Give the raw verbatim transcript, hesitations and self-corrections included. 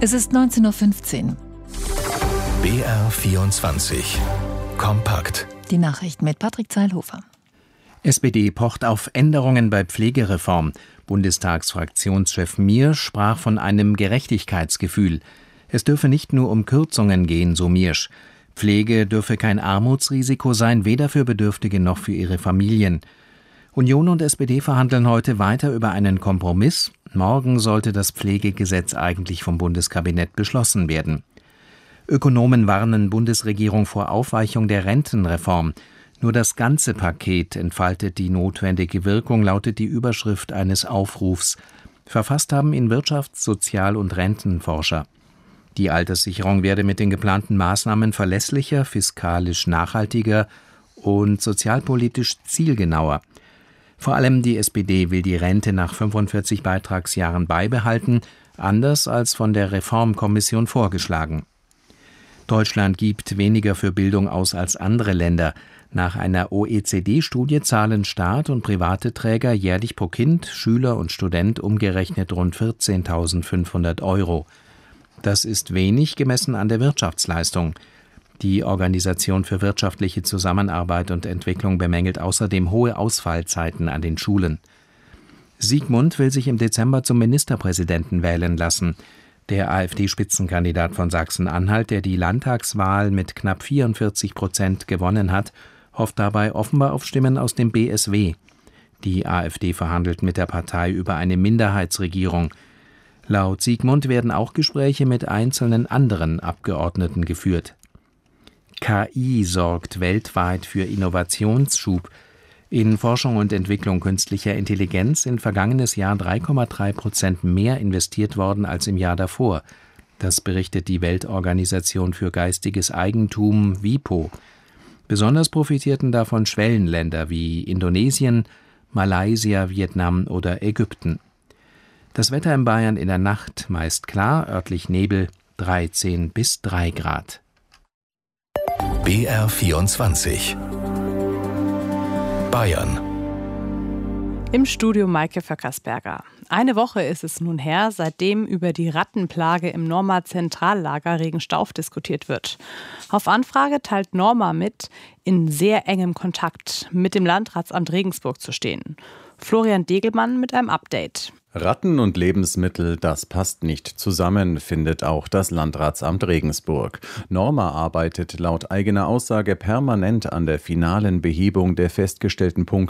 Es ist neunzehn Uhr fünfzehn. B R vierundzwanzig. Kompakt. Die Nachrichten mit Patrick Zeilhofer. S P D pocht auf Änderungen bei Pflegereform. Bundestagsfraktionschef Miersch sprach von einem Gerechtigkeitsgefühl. Es dürfe nicht nur um Kürzungen gehen, so Miersch. Pflege dürfe kein Armutsrisiko sein, weder für Bedürftige noch für ihre Familien. Union und S P D verhandeln heute weiter über einen Kompromiss. Morgen sollte das Pflegegesetz eigentlich vom Bundeskabinett beschlossen werden. Ökonomen warnen Bundesregierung vor Aufweichung der Rentenreform. Nur das ganze Paket entfaltet die notwendige Wirkung, lautet die Überschrift eines Aufrufs. Verfasst haben ihn Wirtschafts-, Sozial- und Rentenforscher. Die Alterssicherung werde mit den geplanten Maßnahmen verlässlicher, fiskalisch nachhaltiger und sozialpolitisch zielgenauer. Vor allem die S P D will die Rente nach fünfundvierzig Beitragsjahren beibehalten, anders als von der Reformkommission vorgeschlagen. Deutschland gibt weniger für Bildung aus als andere Länder. Nach einer O E C D-Studie zahlen Staat und private Träger jährlich pro Kind, Schüler und Student umgerechnet rund vierzehntausendfünfhundert Euro. Das ist wenig gemessen an der Wirtschaftsleistung. Die Organisation für wirtschaftliche Zusammenarbeit und Entwicklung bemängelt außerdem hohe Ausfallzeiten an den Schulen. Sigmund will sich im Dezember zum Ministerpräsidenten wählen lassen. Der AfD-Spitzenkandidat von Sachsen-Anhalt, der die Landtagswahl mit knapp vierundvierzig Prozent gewonnen hat, hofft dabei offenbar auf Stimmen aus dem B S W. Die AfD verhandelt mit der Partei über eine Minderheitsregierung. Laut Sigmund werden auch Gespräche mit einzelnen anderen Abgeordneten geführt. K I sorgt weltweit für Innovationsschub. In Forschung und Entwicklung künstlicher Intelligenz sind vergangenes Jahr drei Komma drei Prozent mehr investiert worden als im Jahr davor. Das berichtet die Weltorganisation für geistiges Eigentum WIPO. Besonders profitierten davon Schwellenländer wie Indonesien, Malaysia, Vietnam oder Ägypten. Das Wetter in Bayern in der Nacht meist klar, örtlich Nebel, dreizehn bis drei Grad. B R vierundzwanzig. Bayern. Im Studio Maike Vöckersberger. Eine Woche ist es nun her, seitdem über die Rattenplage im Norma Zentrallager Regenstauf diskutiert wird. Auf Anfrage teilt Norma mit, in sehr engem Kontakt mit dem Landratsamt Regensburg zu stehen. Florian Degelmann mit einem Update. Ratten und Lebensmittel, das passt nicht zusammen, findet auch das Landratsamt Regensburg. Norma arbeitet laut eigener Aussage permanent an der finalen Behebung der festgestellten Punkte